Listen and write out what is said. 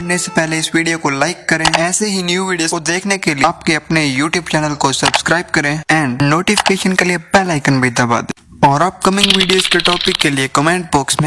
करने से पहले इस वीडियो को लाइक करें। ऐसे ही न्यू वीडियोस को देखने के लिए आपके अपने YouTube चैनल को सब्सक्राइब करें एंड नोटिफिकेशन के लिए बेल आइकन भी दबा दें। और अपकमिंग वीडियोस के टॉपिक के लिए कमेंट बॉक्स में